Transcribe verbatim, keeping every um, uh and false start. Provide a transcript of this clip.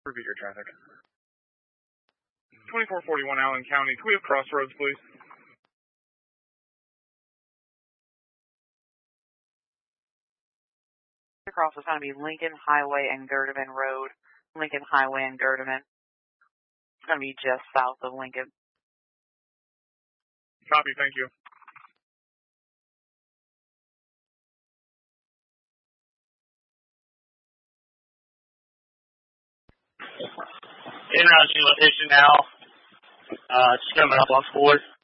Repeat your traffic. twenty-four forty-one Allen County. Can we have Crossroads, please? Across is going to be Lincoln Highway and Gerdeman Road. Lincoln Highway and Gerdeman. It's going to be just south of Lincoln. Copy, thank you. In route to location now. Uh, just coming up on Ford.